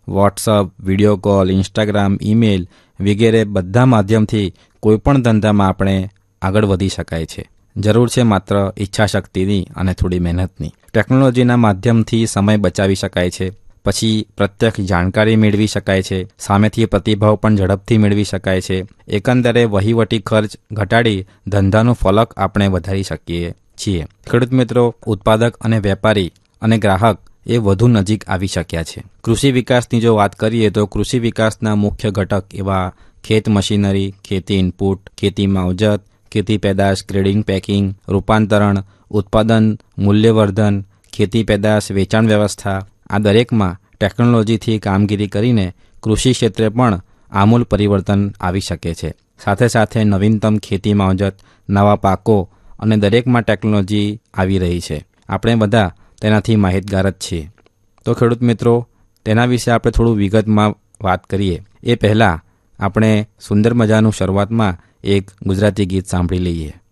WhatsApp, video call, Instagram, email વગેરે બધા માધ્યમથી કોઈપણ ધંધામાં આપણે આગળ વધી શકાય છે. જરૂર છે માત્ર ઈચ્છાશક્તિની અને થોડી મહેનતની. ટેકનોલોજીના માધ્યમથી સમય બચાવી શકાય છે, પછી પ્રત્યક્ષ જાણકારી મેળવી શકાય છે, સામેથી પ્રતિભાવ પણ ઝડપથી મેળવી શકાય છે. એકંદરે વહીવટી ખર્ચ ઘટાડી ધંધાનું ફલક આપણે વધારી શકીએ છીએ. ખેડૂત મિત્રો, ઉત્પાદક અને વેપારી અને ગ્રાહક એ વધુ નજીક આવી શક્યા છે. કૃષિ વિકાસની જો વાત કરીએ તો કૃષિ વિકાસના મુખ્ય ઘટક એવા ખેત મશીનરી, ખેતી ઇનપુટ, ખેતી માવજત, ખેતી પેદાશ, ગ્રેડિંગ, પેકિંગ, રૂપાંતરણ, ઉત્પાદન, મૂલ્યવર્ધન, ખેતી પેદાશ, વેચાણ વ્યવસ્થા, આ દરેકમાં ટેકનોલોજીથી કામગીરી કરીને કૃષિ ક્ષેત્રે પણ આમૂલ પરિવર્તન આવી શકે છે. સાથે સાથે નવીનતમ ખેતી માવજત, નવા પાકો અને દરેકમાં ટેકનોલોજી આવી રહી છે. આપણે બધા તેનાથી માહિતગાર જ છીએ. તો ખેડૂત મિત્રો, તેના વિશે આપણે થોડું વિગતમાં વાત કરીએ એ પહેલાં આપણે સુંદર મજાનું શરૂઆતમાં એક ગુજરાતી ગીત સાંભળી લઈએ.